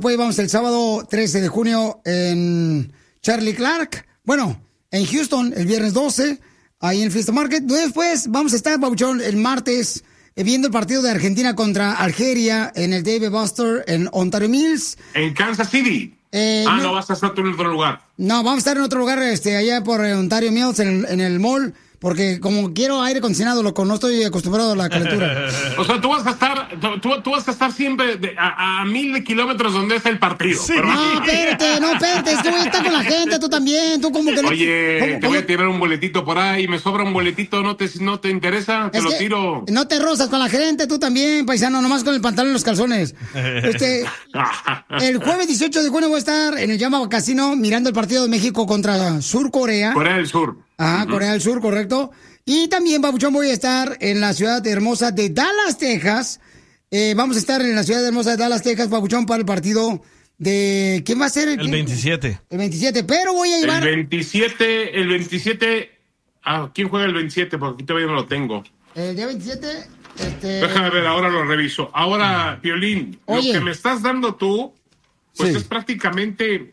después vamos el sábado 13 de junio en Charlie Clark. Bueno, en Houston el viernes 12, ahí en Fiesta Market. Después vamos a estar, Pabuchón, el martes viendo el partido de Argentina contra Algeria en el David Buster en Ontario Mills. En Kansas City. No vas a estar tú en otro lugar. No, vamos a estar en otro lugar, allá por Ontario Mills, en el mall. Porque como quiero aire acondicionado, loco, no estoy acostumbrado a la calentura. O sea, tú vas a estar siempre a 1000 kilómetros donde está el partido. Sí. Pero... No, espérate, es que voy a estar con la gente, tú también, tú como que... Oye, te voy a tirar un boletito por ahí, me sobra un boletito, ¿no te interesa? Te lo tiro. No te rozas con la gente, tú también, paisano, nomás con el pantalón y los calzones. El jueves 18 de junio voy a estar en el Yamba Casino mirando el partido de México contra Sur Corea. Corea del Sur. Ajá, Corea del Sur, correcto. Y también, Pabuchón, voy a estar en la ciudad hermosa de Dallas, Texas. Vamos a estar en la ciudad hermosa de Dallas, Texas, Pabuchón, para el partido de... ¿Quién va a ser? El 27. El 27, pero voy a llevar... El 27... ¿quién juega el 27? Porque aquí todavía no lo tengo. El día 27... Déjame ver, ahora lo reviso. Ahora, Piolín, Oye, lo que me estás dando tú, pues sí, es prácticamente...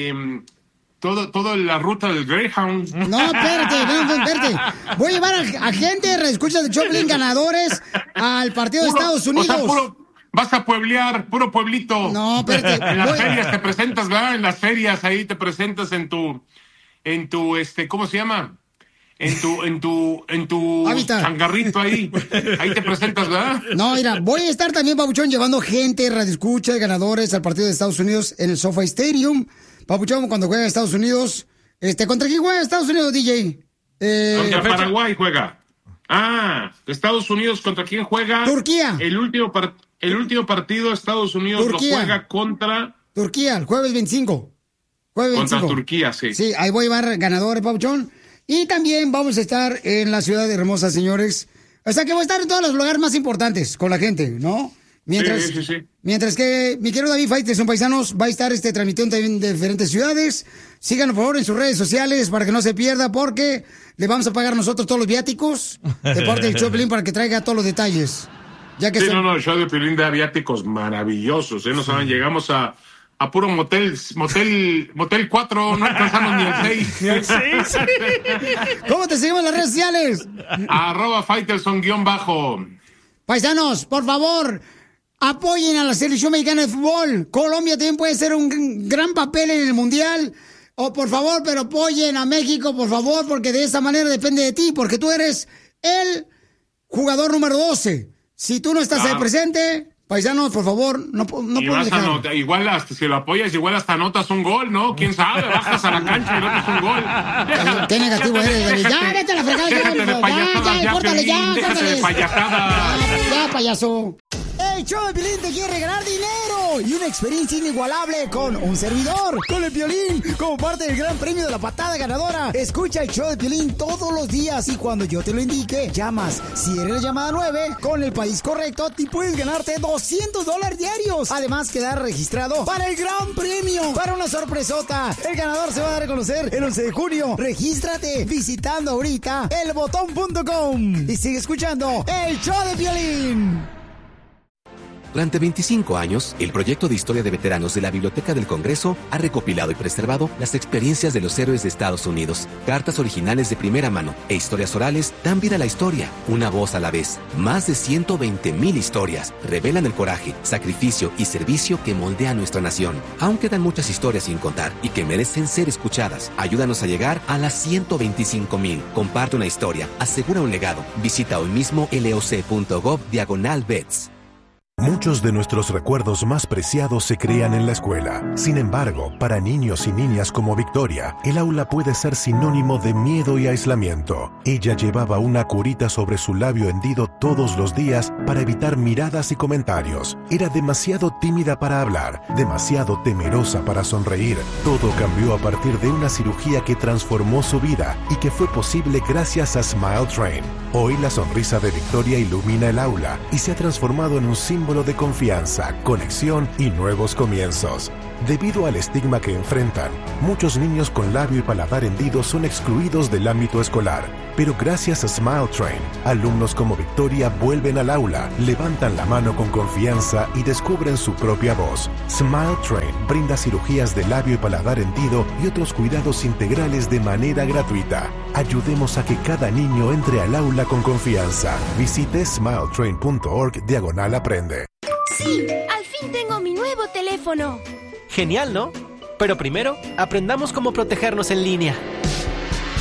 Toda la ruta del Greyhound. No, espérate. Voy a llevar a gente, escuchas de Choplin, ganadores al partido de Estados Unidos. O sea, vas a pueblear, puro pueblito. No, espérate. En las ferias te presentas, ¿verdad? En las ferias ahí te presentas en tu, ¿cómo se llama? En tu changarrito ahí te presentas, ¿verdad? No, mira, voy a estar también, Pabuchón, llevando gente, radioescucha, ganadores al partido de Estados Unidos en el SoFi Stadium. Papuchón, cuando juega Estados Unidos, ¿contra quién juega Estados Unidos, DJ? Contra Paraguay juega. Estados Unidos, ¿contra quién juega? Turquía. El último partido, Estados Unidos Turquía. Lo juega contra... Turquía, el jueves 25. Contra Turquía, sí. Sí, ahí voy a llevar ganadores, Papuchón. Y también vamos a estar en la ciudad de hermosa, señores. O sea que voy a estar en todos los lugares más importantes con la gente, ¿no? Mientras que mi querido David Faitelson, paisanos, va a estar transmitiendo también de diferentes ciudades. Síganlo, por favor, en sus redes sociales para que no se pierda, porque le vamos a pagar nosotros todos los viáticos de parte del show de Piolín para que traiga todos los detalles. Ya que el show de Piolín da viáticos maravillosos, No saben, llegamos a puro motel 4, no alcanzamos ni el 6. ¿Cómo te seguimos en las redes sociales? @Faitelson_. Paisanos, por favor, apoyen a la selección mexicana de fútbol. Colombia también puede ser un gran papel en el mundial. Por favor, pero apoyen a México, por favor, porque de esa manera depende de ti, porque tú eres el jugador número 12. Si tú no estás ahí presente, paisanos, por favor, no puedes dejar. Igual hasta si lo apoyas, igual hasta anotas un gol, ¿no? ¿Quién sabe? Bajas a la cancha y anotas un gol. Qué negativo eres, David. Ya, vete a la fregada. Córtale, déjate de payasadas. Ya, payaso. El show de Piolín te quiere regalar dinero y una experiencia inigualable con un servidor, con el Piolín, como parte del gran premio de la patada ganadora. Escucha el show de Piolín todos los días y cuando yo te lo indique, llamas. Si eres la llamada 9, con el país correcto, te puedes ganarte $200 diarios. Además, quedar registrado para el gran premio, para una sorpresota. El ganador se va a dar a conocer el 11 de junio. Regístrate visitando ahorita elbotón.com y sigue escuchando el show de Piolín. Durante 25 años, el proyecto de historia de veteranos de la Biblioteca del Congreso ha recopilado y preservado las experiencias de los héroes de Estados Unidos. Cartas originales de primera mano e historias orales dan vida a la historia, una voz a la vez. Más de 120,000 historias revelan el coraje, sacrificio y servicio que moldea nuestra nación. Aún quedan muchas historias sin contar y que merecen ser escuchadas. Ayúdanos a llegar a las 125,000. Comparte una historia, asegura un legado. Visita hoy mismo loc.gov/vets. Muchos de nuestros recuerdos más preciados se crean en la escuela. Sin embargo, para niños y niñas como Victoria, el aula puede ser sinónimo de miedo y aislamiento. Ella llevaba una curita sobre su labio hendido todos los días para evitar miradas y comentarios. Era demasiado tímida para hablar, demasiado temerosa para sonreír. Todo cambió a partir de una cirugía que transformó su vida y que fue posible gracias a Smile Train. Hoy la sonrisa de Victoria ilumina el aula y se ha transformado en un símbolo de confianza, conexión y nuevos comienzos. Debido al estigma que enfrentan, muchos niños con labio y paladar hendido son excluidos del ámbito escolar. Pero gracias a Smile Train, alumnos como Victoria vuelven al aula, levantan la mano con confianza y descubren su propia voz. Smile Train brinda cirugías de labio y paladar hendido y otros cuidados integrales de manera gratuita. Ayudemos a que cada niño entre al aula con confianza. Visite smiletrain.org/aprende. ¡Sí! ¡Al fin tengo mi nuevo teléfono! Genial, ¿no? Pero primero, aprendamos cómo protegernos en línea.